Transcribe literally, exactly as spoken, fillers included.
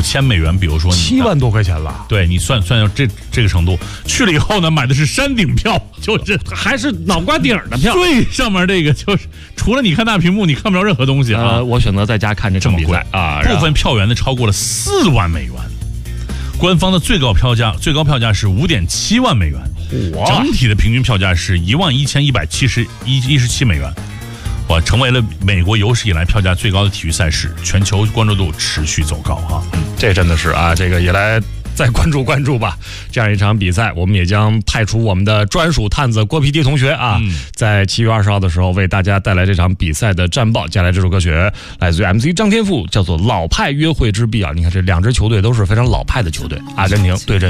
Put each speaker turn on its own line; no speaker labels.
千美元，比如说你
七万多块钱了，
对你算算这这个程度，去了以后呢，买的是山顶票，就是
还是脑瓜顶的票，
最上面这个就是除了你看大屏幕，你看不着任何东西啊。
呃，我选择在家看这场比赛啊，
部分票源呢超过了四万美元，官方的最高票价最高票价是五点七万美元，整体的平均票价是一万一千一百七十一一十七美元。哇，成为了美国有史以来票价最高的体育赛事，全球关注度持续走高啊！
嗯，这真的是啊，这个也来再关注关注吧。这样一场比赛，我们也将派出我们的专属探子郭皮迪同学啊，嗯、在七月二十号的时候为大家带来这场比赛的战报。接下来这首歌曲来自于 M C 张天赋，叫做《老派约会之必》啊！你看这两支球队都是非常老派的球队，阿根廷对阵